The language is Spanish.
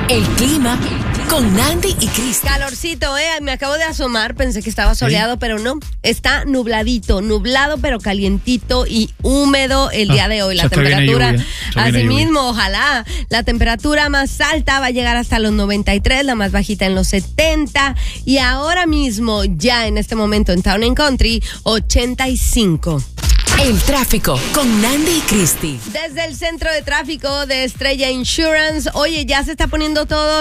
El clima con Nandy y Cristi. Calorcito, me acabo de asomar, pensé que estaba soleado, pero no, está nubladito, nublado pero calientito y húmedo el día de hoy. La temperatura, así mismo, ojalá, la temperatura más alta va a llegar hasta los 93, la más bajita en los 70 y ahora mismo, ya en este momento en Town & Country, 85. El tráfico con Nandy y Cristi. Desde el centro de tráfico de Estrella Insurance, oye, ya se está poniendo todo